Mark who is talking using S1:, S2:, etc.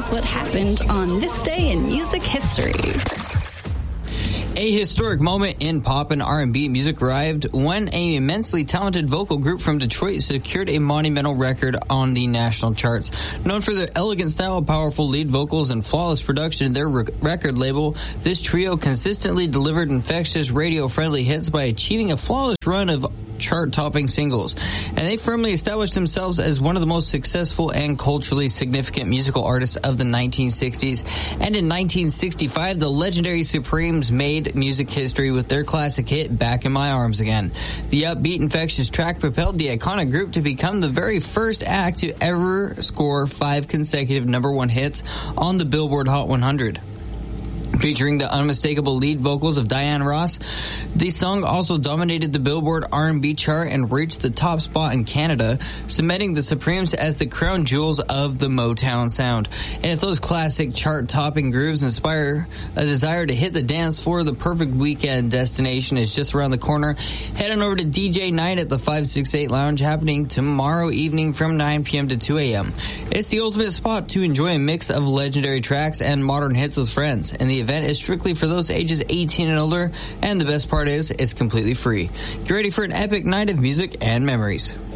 S1: us what happened on this day in music history.
S2: A historic moment in pop and R&B music arrived when an immensely talented vocal group from Detroit secured a monumental record on the national charts. Known for their elegant style, powerful lead vocals, and flawless production, their record label, this trio consistently delivered infectious radio-friendly hits by achieving a flawless run of chart-topping singles, and they firmly established themselves as one of the most successful and culturally significant musical artists of the 1960s. And in 1965, the legendary Supremes made music history with their classic hit, Back in My Arms Again. The upbeat, infectious track propelled the iconic group to become the very first act to ever score 5 consecutive #1 hits on the Billboard Hot 100. Featuring the unmistakable lead vocals of Diana Ross, the song also dominated the Billboard R&B chart and reached the top spot in Canada, cementing the Supremes as the crown jewels of the Motown sound. And if those classic chart-topping grooves inspire a desire to hit the dance floor, the perfect weekend destination is just around the corner. Head on over to DJ Night at the 568 Lounge, happening tomorrow evening from 9 p.m. to 2 a.m. It's the ultimate spot to enjoy a mix of legendary tracks and modern hits with friends. And the event is strictly for those ages 18 and older, and the best part is it's completely free. Get ready for an epic night of music and memories.